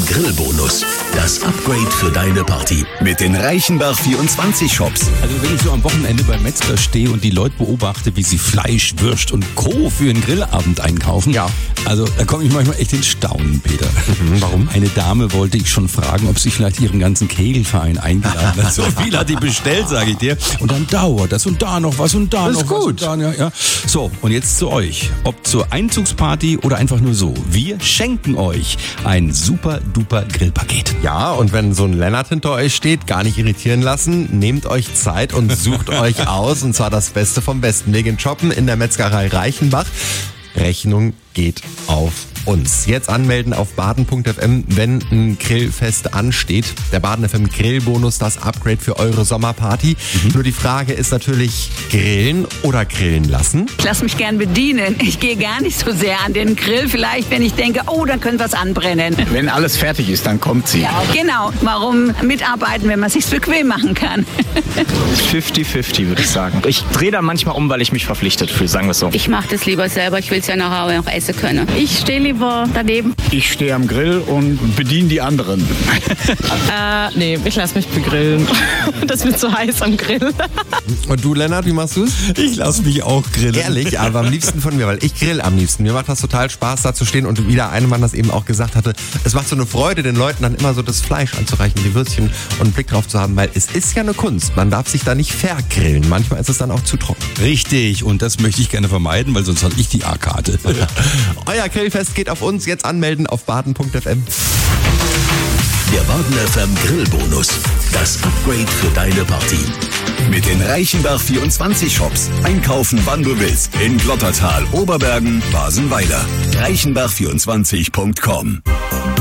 Grillbonus. Das Upgrade für deine Party. Mit den Reichenbach 24 Shops. Also wenn ich so am Wochenende beim Metzger stehe und die Leute beobachte, wie sie Fleisch, Würst und Co. für einen Grillabend einkaufen. Ja. Also da komme ich manchmal echt in Staunen, Peter. Warum? Eine Dame wollte ich schon fragen, ob sie vielleicht ihren ganzen Kegelverein eingeladen hat. So viel hat die bestellt, sage ich dir. Und dann dauert das und da noch was und da noch was. Und da, ja. So, und jetzt zu euch. Ob zur Einzugsparty oder einfach nur so. Wir schenken euch ein super duper Grillpaket. Ja, und wenn so ein Lennart hinter euch steht, gar nicht irritieren lassen, nehmt euch Zeit und sucht euch aus, und zwar das Beste vom Besten. Wir gehen shoppen in der Metzgerei Reichenbach. Rechnung geht auf uns. Jetzt anmelden auf baden.fm, wenn ein Grillfest ansteht. Der Baden FM Grillbonus, das Upgrade für eure Sommerparty. Nur die Frage ist natürlich, grillen oder grillen lassen? Ich lasse mich gern bedienen. Ich gehe gar nicht so sehr an den Grill. Vielleicht, wenn ich denke, oh, dann könnte was anbrennen. Wenn alles fertig ist, dann kommt sie. Ja, genau. Warum mitarbeiten, wenn man es sich bequem machen kann? 50-50, würde ich sagen. Ich drehe da manchmal um, weil ich mich verpflichtet fühle, sagen wir es so. Ich mache das lieber selber. Ich will es ja nachher auch noch essen können. Ich stehe lieber daneben. Ich stehe am Grill und bediene die anderen. Nee, ich lasse mich begrillen. Das wird so heiß am Grill. Und du, Lennart, wie machst du es? Ich lasse mich auch grillen. Ehrlich, aber am liebsten von mir, weil ich grill am liebsten. Mir macht das total Spaß, da zu stehen, und wie der eine Mann das eben auch gesagt hatte, es macht so eine Freude, den Leuten dann immer so das Fleisch anzureichen, die Würstchen, und einen Blick drauf zu haben, weil es ist ja eine Kunst. Man darf sich da nicht vergrillen. Manchmal ist es dann auch zu trocken. Richtig, und das möchte ich gerne vermeiden, weil sonst habe ich die A-Karte. Euer Grillfest geht auf uns. Jetzt anmelden auf baden.fm. Der Baden FM Grillbonus. Das Upgrade für deine Party. Mit den Reichenbach 24 Shops. Einkaufen, wann du willst. In Glottertal, Oberbergen, Basenweiler. Reichenbach24.com